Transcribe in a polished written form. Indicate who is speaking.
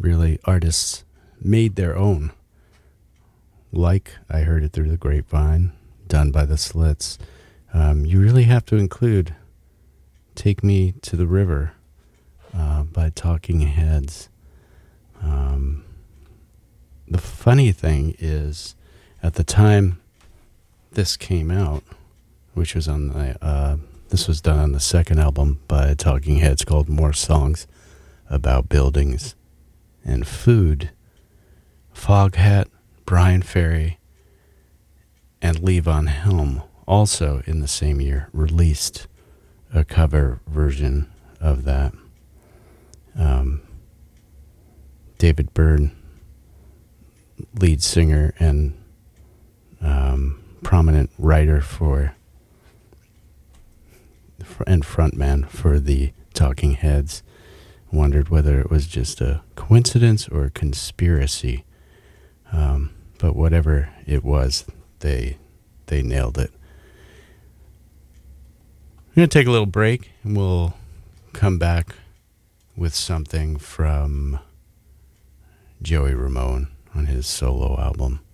Speaker 1: really artists made their own. Like I Heard It Through the Grapevine, done by the Slits. You really have to include Take Me to the River by Talking Heads. The funny thing is, at the time this came out, which was on the this was done on the second album by Talking Heads called More Songs About Buildings and Food, Foghat, Brian Ferry, and Levon Helm also in the same year released a cover version of that. David Byrne, lead singer and prominent writer and frontman for the Talking Heads, wondered whether it was just a coincidence or a conspiracy. But whatever it was, they nailed it. We're going to take a little break, and we'll come back with something from Joey Ramone on his solo album.